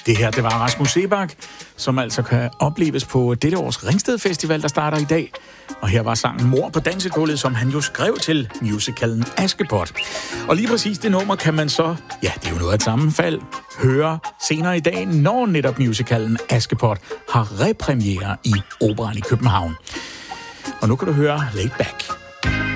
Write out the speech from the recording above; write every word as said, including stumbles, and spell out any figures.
Det her, det var Rasmus Seebach, som altså kan opleves på dette års Ringsted Festival, der starter i dag. Og her var sangen Mor på dansegulvet, som han jo skrev til musicalen Askepot. Og lige præcis det nummer kan man så, ja, det er jo noget af et sammenfald, høre senere i dag, når netop musicalen Askepot har repremiere i Operaen i København. Og nu kan du høre Laid Back.